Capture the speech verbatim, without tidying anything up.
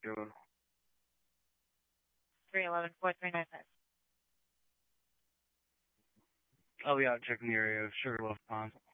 Doing. three eleven four three nine five. I'll be out checking the area of Sugarloaf Pond.